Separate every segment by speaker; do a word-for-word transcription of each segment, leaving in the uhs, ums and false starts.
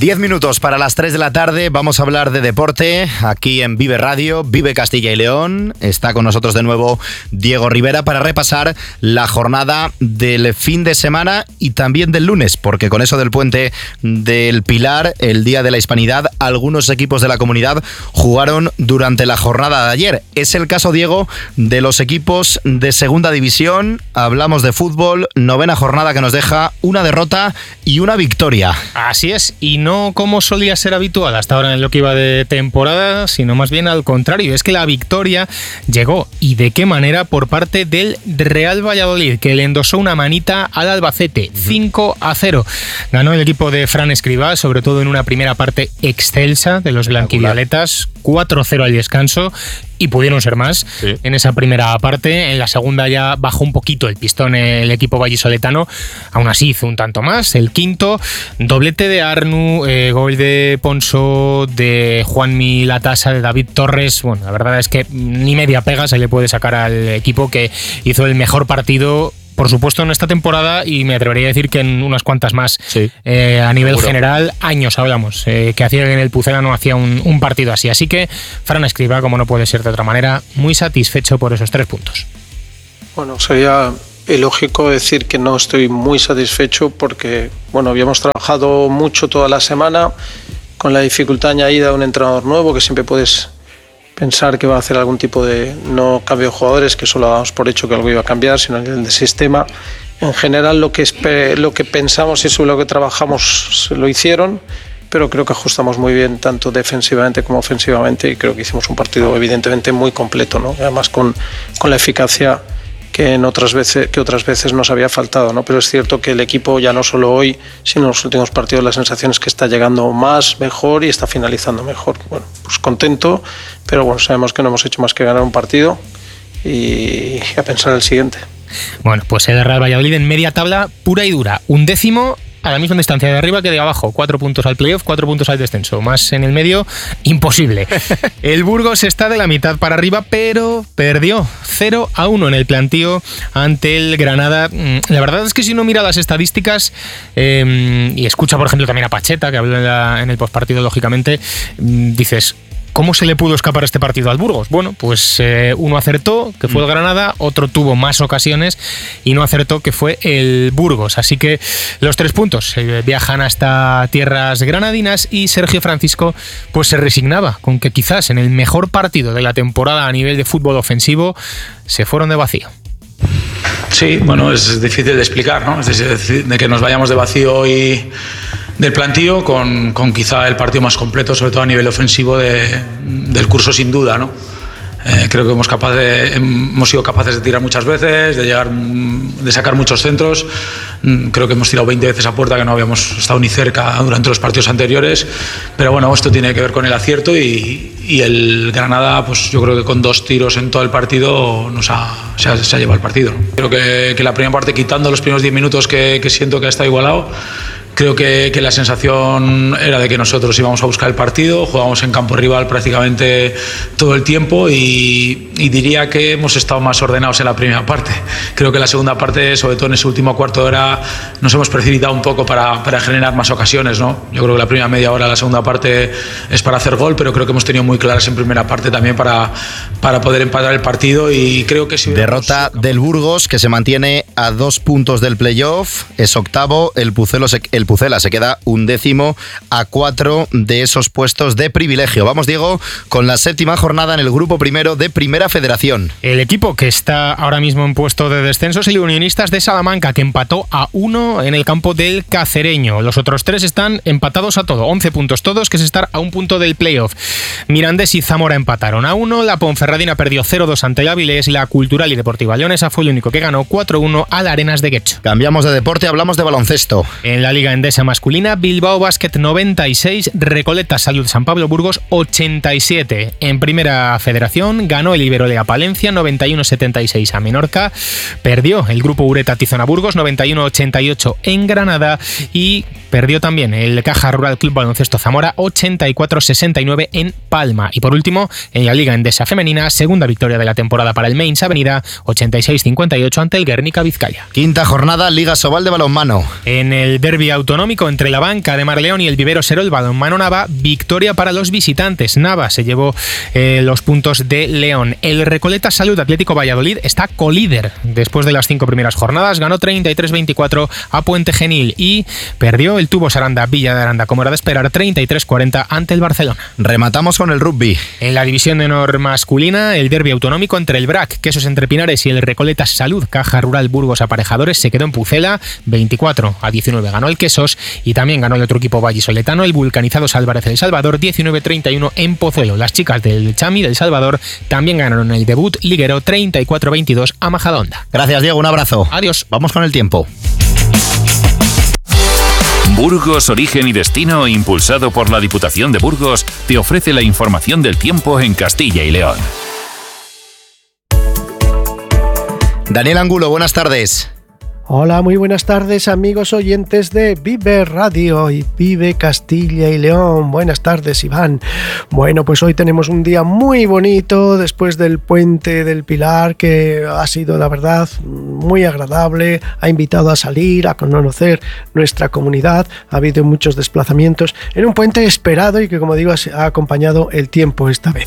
Speaker 1: Diez minutos para las tres de la tarde, vamos a hablar de deporte aquí en Vive Radio, Vive Castilla y León. Está con nosotros de nuevo Diego Rivera para repasar la jornada del fin de semana y también del lunes, porque con eso del puente del Pilar, el Día de la Hispanidad, algunos equipos de la comunidad jugaron durante la jornada de ayer. Es el caso, Diego, de los equipos de segunda división. Hablamos de fútbol, novena jornada que nos deja una derrota y una victoria.
Speaker 2: Así es, y no como solía ser habitual hasta ahora en lo que iba de temporada, sino más bien al contrario. Es que la victoria llegó, y de qué manera, por parte del Real Valladolid, que le endosó una manita al Albacete, cinco a cero. Ganó el equipo de Fran Escribá, sobre todo en una primera parte excelsa de los blanquivioletas, cuatro a cero al descanso, y pudieron ser más sí. en esa primera parte. En la segunda ya bajó un poquito el pistón el equipo vallisoletano, aún así hizo un tanto más, el quinto, doblete de Arnu, eh, gol de Ponso, de Juanmi Latasa, de David Torres. Bueno, la verdad es que ni media pega se le puede sacar al equipo que hizo el mejor partido, por supuesto, en esta temporada, y me atrevería a decir que en unas cuantas más. Sí. Eh, a nivel Seguro. general, años hablamos, eh, que hacía en el Pucela no hacía un, un partido así. Así que Fran Escribá, como no puede ser de otra manera, muy satisfecho por esos tres puntos.
Speaker 3: Bueno, sería ilógico decir que no estoy muy satisfecho porque, bueno, habíamos trabajado mucho toda la semana con la dificultad añadida de un entrenador nuevo, que siempre puedes pensar que va a hacer algún tipo de no cambio de jugadores, que solo damos por hecho que algo iba a cambiar, sino el de sistema. En general lo que, lo que pensamos y sobre lo que trabajamos lo hicieron, pero creo que ajustamos muy bien tanto defensivamente como ofensivamente, y creo que hicimos un partido evidentemente muy completo, ¿no? Además con, con la eficacia que en otras veces que otras veces nos había faltado, ¿no? Pero es cierto que el equipo, ya no solo hoy, sino en los últimos partidos, la sensación es que está llegando más, mejor y está finalizando mejor. Bueno, pues contento, pero bueno, sabemos que no hemos hecho más que ganar un partido y a pensar en el siguiente.
Speaker 2: Bueno, pues el Real Valladolid en media tabla pura y dura, un décimo a la misma distancia de arriba que de abajo, cuatro puntos al playoff, cuatro puntos al descenso, más en el medio, imposible. El Burgos está de la mitad para arriba, pero perdió cero a uno en el plantío ante el Granada. La verdad es que si uno mira las estadísticas eh, y escucha, por ejemplo, también a Pacheta, que habló en, la, en el postpartido, lógicamente, dices, ¿cómo se le pudo escapar este partido al Burgos? Bueno, pues eh, uno acertó, que fue el Granada, otro tuvo más ocasiones y no acertó, que fue el Burgos. Así que los tres puntos eh, viajan hasta tierras granadinas, y Sergio Francisco pues se resignaba con que quizás en el mejor partido de la temporada a nivel de fútbol ofensivo se fueron de vacío.
Speaker 4: Sí, bueno, es difícil de explicar, ¿no? Es decir, de que nos vayamos de vacío y del plantío con, con quizá el partido más completo, sobre todo a nivel ofensivo de, del curso, sin duda, ¿no? Eh, creo que hemos, capaz de, hemos sido capaces de tirar muchas veces, de llegar, de sacar muchos centros. Creo que hemos tirado veinte veces a puerta, que no habíamos estado ni cerca durante los partidos anteriores. Pero bueno, esto tiene que ver con el acierto, y, y el Granada, pues yo creo que con dos tiros en todo el partido nos ha, se, ha, se ha llevado el partido. Creo que, que la primera parte, quitando los primeros diez minutos que, que siento que ha estado igualado, creo que, que la sensación era de que nosotros íbamos a buscar el partido, jugábamos en campo rival prácticamente todo el tiempo, y, y diría que hemos estado más ordenados en la primera parte. Creo que en la segunda parte, sobre todo en ese último cuarto de hora, nos hemos precipitado un poco para, para generar más ocasiones, ¿no? Yo creo que la primera media hora, la segunda parte es para hacer gol, pero creo que hemos tenido muy claras en primera parte también para, para poder empatar el partido, y creo que si
Speaker 1: derrota del Burgos, que se mantiene a dos puntos del playoff, es octavo, el Pucelo se, el Pucela se queda undécimo a cuatro de esos puestos de privilegio. Vamos, Diego, con la séptima jornada en el grupo primero de Primera Federación.
Speaker 2: El equipo que está ahora mismo en puesto de descenso es el Unionistas de Salamanca, que empató a uno en el campo del Cacereño. Los otros tres están empatados a todo, once puntos todos, que es estar a un punto del playoff. Mirandés y Zamora empataron a uno, la Ponferradina perdió cero dos ante el Avilés, y la Cultural y Deportiva Leonesa fue el único que ganó cuatro uno al Arenas de Guecho.
Speaker 1: Cambiamos de deporte, hablamos de baloncesto.
Speaker 2: En la Liga Endesa masculina, Bilbao Basket noventa y seis, Recoleta Salud San Pablo Burgos ochenta y siete. En Primera Federación ganó el Iberolea Palencia noventa y uno setenta y seis a Menorca, perdió el grupo Ureta Tizona Burgos noventa y uno ochenta y ocho en Granada, y perdió también el Caja Rural Club Baloncesto Zamora ochenta y cuatro sesenta y nueve en Palma. Y por último, en la Liga Endesa femenina, segunda victoria de la temporada para el Mainz Avenida, ochenta y seis cincuenta y ocho ante el Guernica Vizcaya.
Speaker 1: Quinta jornada, Liga Sobal de balonmano.
Speaker 2: En el derbi autonómico entre la banca de Marleón y el Vivero Serol Balonmano Nava, victoria para los visitantes. Nava se llevó eh, los puntos de León. El Recoleta Salud Atlético Valladolid está colíder después de las cinco primeras jornadas. Ganó treinta y tres veinticuatro a Puente Genil y perdió el Tubos Aranda Villa de Aranda, como era de esperar, treinta y tres cuarenta ante el Barcelona.
Speaker 1: Rematamos con el rugby.
Speaker 2: En la división de honor masculina, el derbi autonómico entre el B R A C, Quesos Entre Pinares, y el Recoleta Salud Caja Rural Burgos Aparejadores se quedó en Pucela. veinticuatro a diecinueve ganó el Quesos, y también ganó el otro equipo vallisoletano, el Vulcanizados Álvarez del Salvador, diecinueve treinta y uno en Pozuelo. Las chicas del Chami del Salvador también ganaron el debut liguero treinta y cuatro veintidós a Majadahonda.
Speaker 1: Gracias, Diego, un abrazo.
Speaker 2: Adiós.
Speaker 1: Vamos con el tiempo.
Speaker 5: Burgos, Origen y Destino, impulsado por la Diputación de Burgos, te ofrece la información del tiempo en Castilla y León.
Speaker 1: Daniel Angulo, buenas tardes.
Speaker 6: Hola, muy buenas tardes, amigos oyentes de Vive Radio y Vive Castilla y León. Buenas tardes, Iván. Bueno, pues hoy tenemos un día muy bonito después del Puente del Pilar, que ha sido, la verdad, muy agradable. Ha invitado a salir, a conocer nuestra comunidad. Ha habido muchos desplazamientos en un puente esperado y que, como digo, ha acompañado el tiempo esta vez.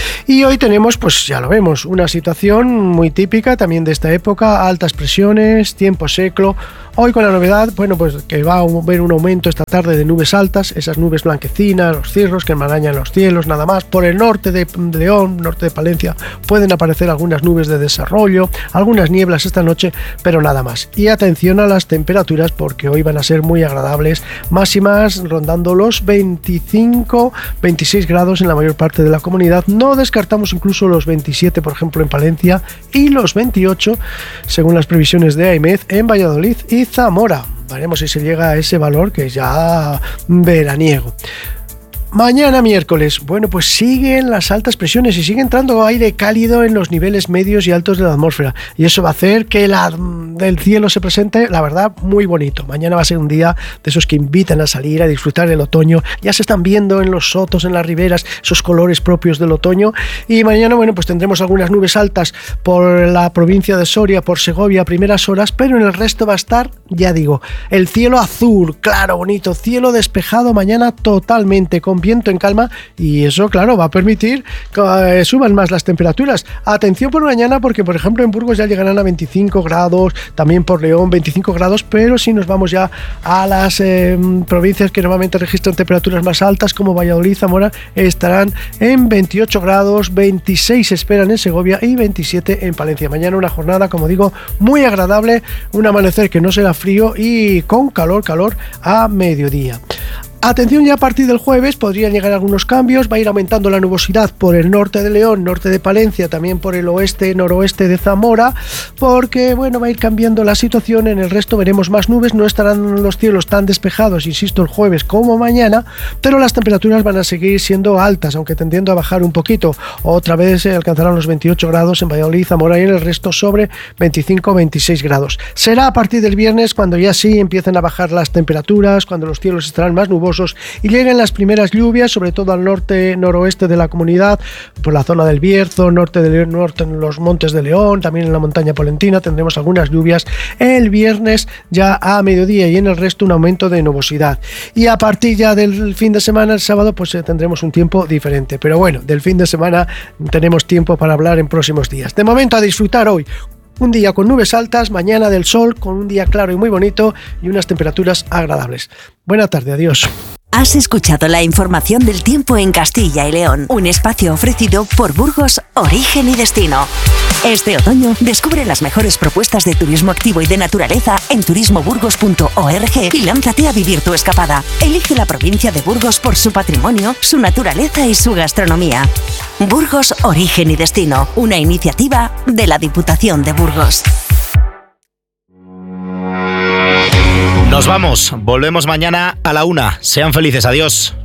Speaker 6: Y hoy tenemos, pues ya lo vemos, una situación muy típica también de esta época: altas presiones, tiempo seco. Hoy con la novedad, bueno, pues que va a haber un aumento esta tarde de nubes altas, esas nubes blanquecinas, los cirros que enmarañan los cielos, nada más. Por el norte de León, norte de Palencia, pueden aparecer algunas nubes de desarrollo, algunas nieblas esta noche, pero nada más. Y atención a las temperaturas, porque hoy van a ser muy agradables, máximas rondando los veinticinco, veintiséis grados en la mayor parte de la comunidad. No descartamos incluso los veintisiete, por ejemplo, en Palencia, y los veintiocho, según las previsiones de AEMET, en Valladolid y Zamora. Veremos si se llega a ese valor, que es ya veraniego. Mañana miércoles, bueno, pues siguen las altas presiones y sigue entrando aire cálido en los niveles medios y altos de la atmósfera, y eso va a hacer que la, el cielo se presente, la verdad, muy bonito. Mañana va a ser un día de esos que invitan a salir a disfrutar del otoño. Ya se están viendo en los sotos, en las riberas, esos colores propios del otoño. Y mañana, bueno, pues tendremos algunas nubes altas por la provincia de Soria, por Segovia a primeras horas, pero en el resto va a estar, ya digo, el cielo azul, claro, bonito, cielo despejado mañana totalmente, con viento en calma, y eso, claro, va a permitir que eh, suban más las temperaturas. Atención por mañana, porque por ejemplo en Burgos ya llegarán a veinticinco grados, también por León veinticinco grados, pero si nos vamos ya a las eh, provincias que normalmente registran temperaturas más altas, como Valladolid, Zamora, estarán en veintiocho grados, veintiséis esperan en Segovia y veintisiete en Palencia. Mañana una jornada, como digo, muy agradable, un amanecer que no será frío y con calor, calor a mediodía. Atención, ya a partir del jueves podrían llegar algunos cambios, va a ir aumentando la nubosidad por el norte de León, norte de Palencia, también por el oeste, noroeste de Zamora, porque bueno, va a ir cambiando la situación. En el resto veremos más nubes, no estarán los cielos tan despejados, insisto, el jueves como mañana, pero las temperaturas van a seguir siendo altas, aunque tendiendo a bajar un poquito. Otra vez se alcanzarán los veintiocho grados en Valladolid, Zamora, y en el resto sobre veinticinco veintiséis grados. Será a partir del viernes cuando ya sí empiecen a bajar las temperaturas, cuando los cielos estarán más nubosos y lleguen las primeras lluvias, sobre todo al norte noroeste de la comunidad, por la zona del Bierzo, norte de León, norte en los montes de León, también en la montaña polentina tendremos algunas lluvias el viernes ya a mediodía, y en el resto un aumento de nubosidad. Y a partir ya del fin de semana, el sábado, pues tendremos un tiempo diferente, pero bueno, del fin de semana tenemos tiempo para hablar en próximos días. De momento, a disfrutar hoy. Un día con nubes altas, mañana del sol, con un día claro y muy bonito y unas temperaturas agradables. Buena tarde, adiós.
Speaker 7: Has escuchado la información del tiempo en Castilla y León, un espacio ofrecido por Burgos, Origen y Destino. Este otoño descubre las mejores propuestas de turismo activo y de naturaleza en turismo burgos punto org y lánzate a vivir tu escapada. Elige la provincia de Burgos por su patrimonio, su naturaleza y su gastronomía. Burgos, Origen y Destino, una iniciativa de la Diputación de Burgos.
Speaker 1: Nos vamos, volvemos mañana a la una. Sean felices, adiós.